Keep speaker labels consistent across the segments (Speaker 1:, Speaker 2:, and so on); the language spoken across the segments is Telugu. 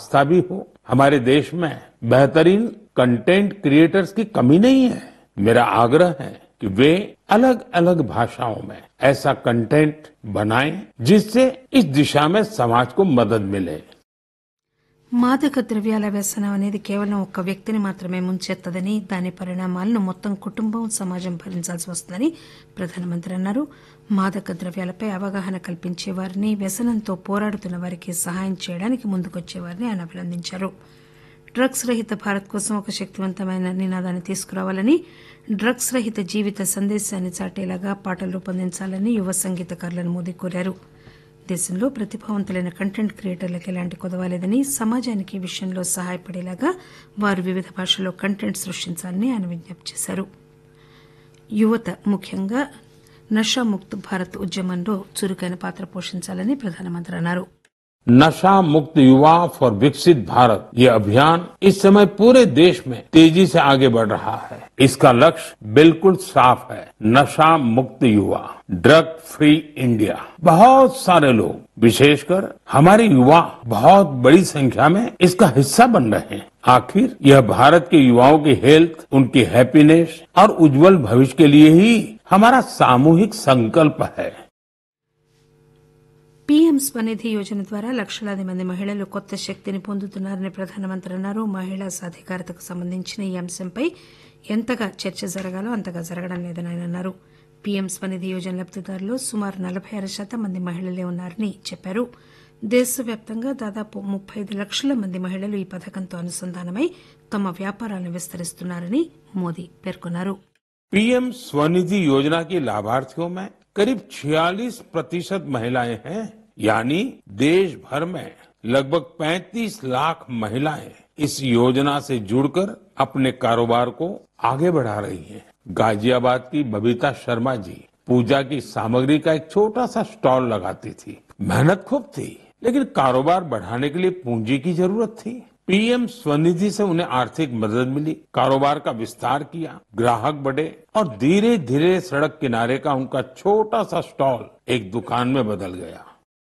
Speaker 1: आस्था भी हो। हमारे देश में बेहतरीन कंटेंट क्रिएटर्स की कमी नहीं है। मेरा आग्रह है कि वे अलग अलग भाषाओं में ऐसा कंटेंट बनाएं जिससे इस दिशा में समाज को मदद मिले।
Speaker 2: మాదక ద్రవ్యాల వ్యసనం అనేది కేవలం ఒక్క వ్యక్తిని మాత్రమే ముంచెత్తదని దాని పరిణామాలను మొత్తం కుటుంబం సమాజం భరించాల్సి వస్తుందని ప్రధానమంత్రి అన్నారు. మాదక ద్రవ్యాలపై అవగాహన కల్పించే వారిని, వ్యసనంతో పోరాడుతున్న వారికి సహాయం చేయడానికి ముందుకొచ్చే వారిని ఆయన అభినందించారు. డ్రగ్స్ రహిత భారత్ కోసం ఒక శక్తివంతమైన నినాదాన్ని తీసుకురావాలని, డ్రగ్స్ రహిత జీవిత సందేశాన్ని చాటేలాగా పాటలు రూపొందించాలని యువ సంగీతకారులను మోదీ కోరారు. దేశంలో ప్రతిభావంతులైన కంటెంట్ క్రియేటర్లకు ఎలాంటి కొదవాలేదని, సమాజానికి ఈ విషయంలో సహాయపడేలాగా వారు వివిధ భాషల్లో కంటెంట్ సృష్టించాలని ఆయన విజ్ఞప్తి చేశారు. యువత ముఖ్యంగా నషాముక్త్ భారత్ ఉద్యమంలో చురుకైన పాత్ర పోషించాలని ప్రధానమంత్రి అన్నారు.
Speaker 1: नशा मुक्त युवा फॉर विकसित भारत ये अभियान इस समय पूरे देश में तेजी से आगे बढ़ रहा है. इसका लक्ष्य बिल्कुल साफ है, नशा मुक्त युवा, ड्रग फ्री इंडिया. बहुत सारे लोग, विशेषकर हमारे युवा बहुत बड़ी संख्या में इसका हिस्सा बन रहे हैं. आखिर यह भारत के युवाओं की हेल्थ, उनकी हैप्पीनेस और उज्जवल भविष्य के लिए ही हमारा सामूहिक संकल्प है.
Speaker 2: పీఎం స్వనిధి యోజన ద్వారా లక్షలాది మంది మహిళలు కొత్త శక్తిని పొందుతున్నారని ప్రధానమంత్రి అన్నారు. మహిళా సాధికారతకు సంబంధించిన ఈ అంశంపై ఎంతగా చర్చ జరగాలో అంతగా జరగడం లేదని ఆయన అన్నారు. పీఎం స్వనిధి యోజన లబ్దిదారుల్లో సుమారు 46% మంది మహిళలే ఉన్నారని చెప్పారు. దేశవ్యాప్తంగా దాదాపు 35 లక్షల మంది మహిళలు ఈ పథకంతో అనుసంధానమై తమ వ్యాపారాలను విస్తరిస్తున్నారని మోదీ పేర్కొన్నారు.
Speaker 1: पीएम स्वनिधि योजना की लाभार्थियों में करीब 46% महिलाएं हैं. यानी देश भर में लगभग 35 लाख महिलाएं इस योजना से जुड़कर अपने कारोबार को आगे बढ़ा रही हैं. गाजियाबाद की बबीता शर्मा जी पूजा की सामग्री का एक छोटा सा स्टॉल लगाती थी. मेहनत खूब थी, लेकिन कारोबार बढ़ाने के लिए पूंजी की जरूरत थी. पीएम स्वनिधि से उन्हें आर्थिक मदद मिली, कारोबार का विस्तार किया, ग्राहक बढ़े और धीरे धीरे सड़क किनारे का उनका छोटा सा स्टॉल एक दुकान में बदल गया.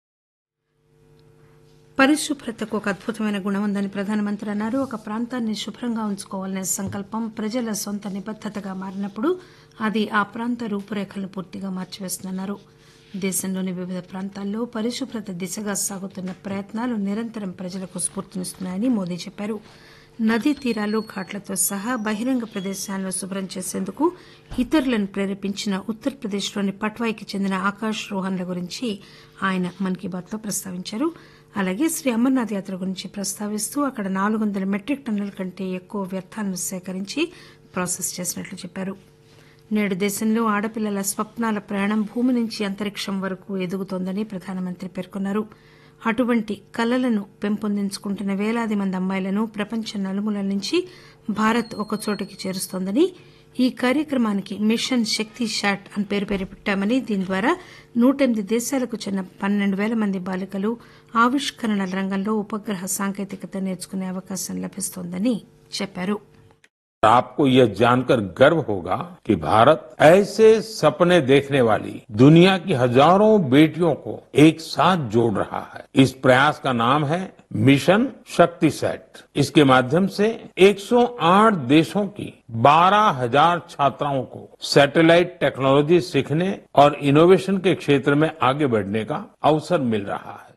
Speaker 2: పరిశుభ్రతకు ఒక అద్భుతమైన గుణం ఉందని ప్రధానమంత్రి అన్నారు. ఒక ప్రాంతాన్ని శుభ్రంగా ఉంచుకోవాలనే సంకల్పం ప్రజల సొంత నిబద్దతగా మారినప్పుడు అది ఆ ప్రాంత రూపురేఖలను పూర్తిగా మార్చివేస్తుందన్నారు. దేశంలోని వివిధ ప్రాంతాల్లో పరిశుభ్రత దిశగా సాగుతున్న ప్రయత్నాలు నిరంతరం ప్రజలకు స్ఫూర్తినిస్తున్నాయని మోదీ చెప్పారు. నదీ తీరాలు, ఘాట్లతో సహా బహిరంగ ప్రదేశాలను శుభ్రం చేసేందుకు ఇతరులను ప్రేరేపించిన ఉత్తరప్రదేశ్లోని పట్వాయికి చెందిన ఆకాశ్ రోహన్ల గురించి ఆయన మన్ కీ బాత్లో ప్రస్తావించారు. అలాగే శ్రీ అమర్నాథ్ యాత్ర గురించి ప్రస్తావిస్తూ అక్కడ 400 మెట్రిక్ టన్నుల కంటే ఎక్కువ వ్యర్థాలను సేకరించి ప్రాసెస్ చేసినట్లు చెప్పారు. నేడు దేశంలో ఆడపిల్లల స్వప్నాల ప్రయాణం భూమి నుంచి అంతరిక్షం వరకు ఎదుగుతోందని ప్రధానమంత్రి పేర్కొన్నారు. అటువంటి కలలను పెంపొందించుకుంటున్న వేలాది మంది అమ్మాయిలను ప్రపంచం నలుమూలల నుంచి భారత్ ఒకచోటికి చేరుస్తోందని, ఈ కార్యక్రమానికి మిషన్ శక్తి శాట్ అని పేరు పెట్టామని, దీని ద్వారా 108 దేశాలకు చెందిన 12,000 మంది బాలికలు ఆవిష్కరణల రంగంలో ఉపగ్రహ సాంకేతికత నేర్చుకునే అవకాశం లభిస్తోందని చెప్పారు.
Speaker 1: आपको यह जानकर गर्व होगा कि भारत ऐसे सपने देखने वाली दुनिया की हजारों बेटियों को एक साथ जोड़ रहा है. इस प्रयास का नाम है मिशन शक्ति सेट. इसके माध्यम से 108 देशों की 12,000 छात्राओं को सैटेलाइट टेक्नोलॉजी सीखने और इनोवेशन के क्षेत्र में आगे बढ़ने का अवसर मिल रहा है.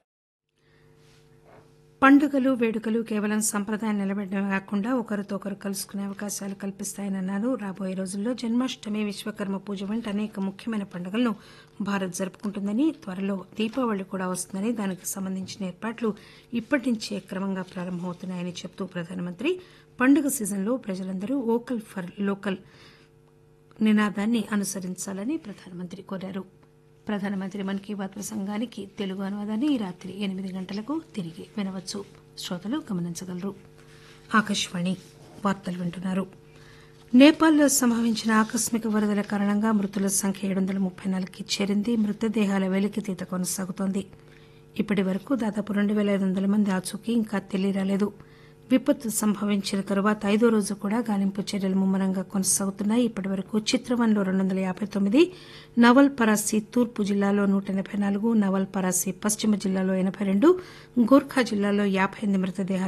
Speaker 2: పండుగలు, వేడుకలు కేవలం సంప్రదాయం నిలబెట్టడమే కాకుండా ఒకరితో ఒకరు కలుసుకునే అవకాశాలు కల్పిస్తాయని అన్నారు. రాబోయే రోజుల్లో జన్మాష్టమి, విశ్వకర్మ పూజ వంటి అనేక ముఖ్యమైన పండుగలను భారత్ జరుపుకుంటుందని, త్వరలో దీపావళి కూడా వస్తుందని, దానికి సంబంధించిన ఏర్పాట్లు ఇప్పటి నుంచే క్రమంగా ప్రారంభమవుతున్నాయని చెబుతూ ప్రధానమంత్రి పండుగ సీజన్లో ప్రజలందరూ వోకల్ ఫర్ లోకల్ నినాదాన్ని అనుసరించాలని ప్రధానమంత్రి కోరారు. ప్రధానమంత్రి మన్ కీ బాత్ ప్రసంగానికి తెలుగు అనువాదాన్ని ఈ రాత్రి 8 గంటలకు తిరిగి వినవచ్చు. శ్రోతలు గమనించగలరు. ఆకాశవాణి వార్తలు వింటున్నారు. నేపాల్లో సంభవించిన ఆకస్మిక వరదల కారణంగా మృతుల సంఖ్య 734కి చేరింది. మృతదేహాల వెలికితీత కొనసాగుతోంది. ఇప్పటి వరకు దాదాపు 2,500 మంది ఆచూకీ ఇంకా తెలియరాలేదు. విపత్తు సంభవించిన తరువాత 5వ రోజు కూడా గాలింపు చర్యలు ముమ్మరంగా కొనసాగుతున్నాయి. ఇప్పటి వరకు చిత్రవన్లో 259, నవల్ పరాసి తూర్పు జిల్లాలో 184, నవల్ పరాసి పశ్చిమ జిల్లాలో 82, గోర్ఖా జిల్లాలో 58 మృతదేహాలు